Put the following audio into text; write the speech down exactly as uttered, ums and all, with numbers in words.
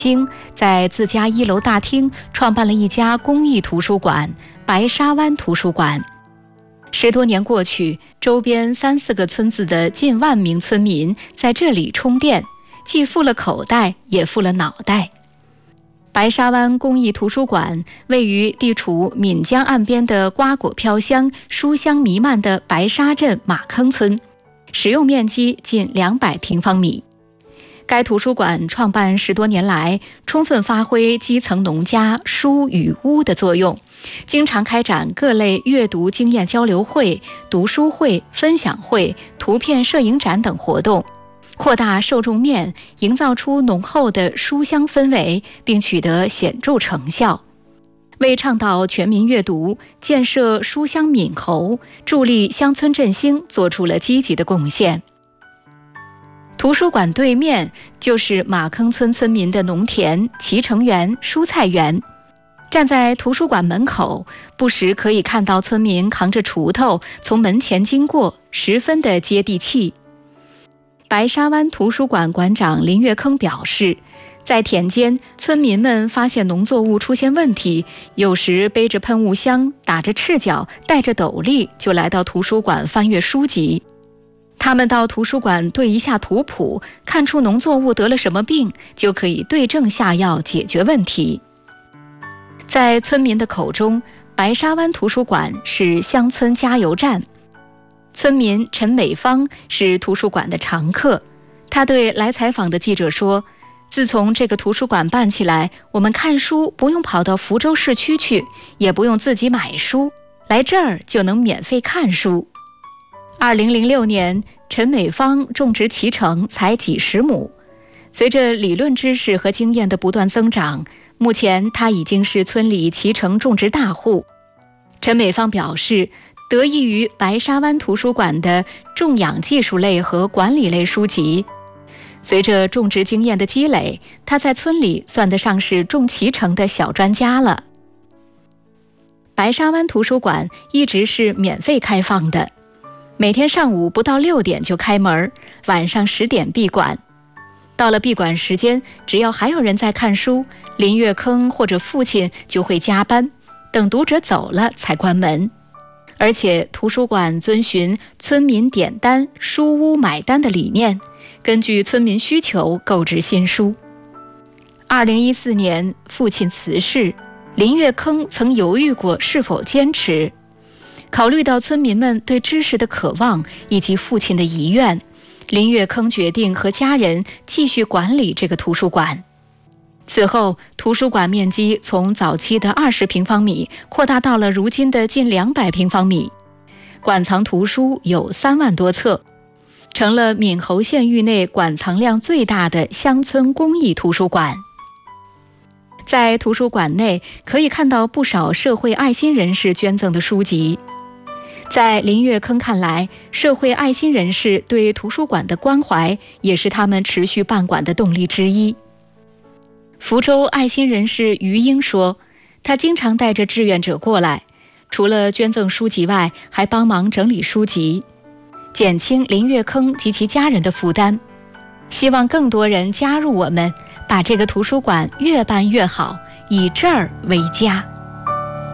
京在自家一楼大厅创办了一家公益图书馆——白沙湾图书馆。十多年过去，周边三四个村子的近万名村民在这里充电，既富了口袋，也富了脑袋。白沙湾公益图书馆位于地处岷江岸边的瓜果飘香、书香弥漫的白沙镇马坑村，使用面积近两百平方米。该图书馆创办十多年来，充分发挥基层农家书与屋的作用，经常开展各类阅读经验交流会、读书会、分享会、图片摄影展等活动，扩大受众面，营造出浓厚的书香氛围，并取得显著成效，为倡导全民阅读、建设书香闽侯、助力乡村振兴做出了积极的贡献。图书馆对面就是马坑村村民的农田、脐橙园、蔬菜园。站在图书馆门口，不时可以看到村民扛着锄头从门前经过，十分的接地气。白沙湾图书馆馆长林月坑表示，在田间，村民们发现农作物出现问题，有时背着喷雾箱，打着赤脚，戴着斗笠，就来到图书馆翻阅书籍。他们到图书馆对一下图谱，看出农作物得了什么病，就可以对症下药解决问题。在村民的口中，白沙湾图书馆是乡村加油站。村民陈美芳是图书馆的常客，她对来采访的记者说，自从这个图书馆办起来，我们看书不用跑到福州市区去，也不用自己买书，来这儿就能免费看书。二零零六年，陈美芳种植脐橙才几十亩，随着理论知识和经验的不断增长，目前她已经是村里脐橙种植大户。陈美芳表示，得益于白沙湾图书馆的种养技术类和管理类书籍，随着种植经验的积累，她在村里算得上是种脐橙的小专家了。白沙湾图书馆一直是免费开放的，每天上午不到六点就开门，晚上十点闭馆。到了闭馆时间，只要还有人在看书，林月坑或者父亲就会加班，等读者走了才关门。而且图书馆遵循村民点单、书屋买单的理念，根据村民需求购置新书。二零一四年，父亲辞世，林月坑曾犹豫过是否坚持。考虑到村民们对知识的渴望以及父亲的遗愿，林月坑决定和家人继续管理这个图书馆。此后，图书馆面积从早期的二十平方米扩大到了如今的近两百平方米，馆藏图书有三万多册，成了闽侯县域内馆藏量最大的乡村公益图书馆。在图书馆内可以看到不少社会爱心人士捐赠的书籍。在林月坑看来，社会爱心人士对图书馆的关怀也是他们持续办馆的动力之一。福州爱心人士于英说，他经常带着志愿者过来，除了捐赠书籍外，还帮忙整理书籍，减轻林月坑及其家人的负担。希望更多人加入我们，把这个图书馆越办越好，以这儿为家。